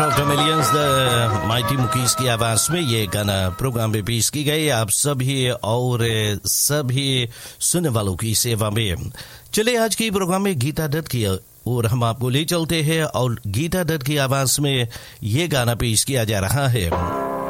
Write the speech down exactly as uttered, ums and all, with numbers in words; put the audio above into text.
Doctor millions the mighty मुकीस की आवाज में ये गाना प्रोग्राम में पेश की गई आप सभी और सभी सुनने वालों की सेवा में। चले आज की प्रोग्राम में गीता दत्त की और हम आपको ले चलते हैं और गीता दत्त की आवाज में ये गाना पेश किया जा रहा है।